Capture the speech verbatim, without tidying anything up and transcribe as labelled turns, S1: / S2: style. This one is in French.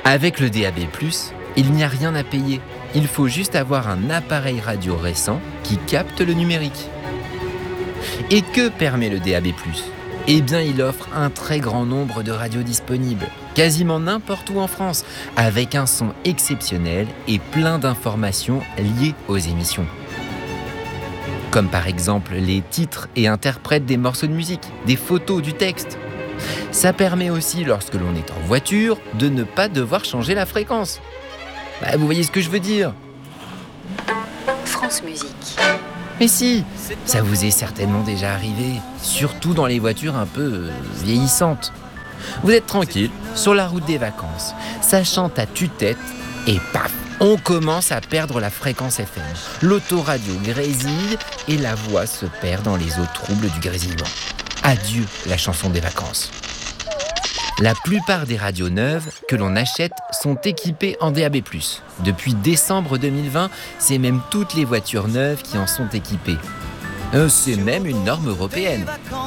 S1: Avec le D A B plus, il n'y a rien à payer. Il faut juste avoir un appareil radio récent qui capte le numérique. Et que permet le D A B plus ? Eh bien, il offre un très grand nombre de radios disponibles, quasiment n'importe où en France, avec un son exceptionnel et plein d'informations liées aux émissions. Comme par exemple les titres et interprètes des morceaux de musique, des photos, du texte. Ça permet aussi, lorsque l'on est en voiture, de ne pas devoir changer la fréquence. Bah, vous voyez ce que je veux dire ?
S2: France Musique.
S1: Mais si, ça vous est certainement déjà arrivé, surtout dans les voitures un peu euh, vieillissantes. Vous êtes tranquille, sur la route des vacances, ça chante à tue-tête et paf, on commence à perdre la fréquence F M. L'autoradio grésille et la voix se perd dans les eaux troubles du grésillement. Adieu la chanson des vacances. La plupart des radios neuves que l'on achète sont équipées en D A B plus. Depuis décembre deux mille vingt, c'est même toutes les voitures neuves qui en sont équipées. Euh, c'est même une norme européenne.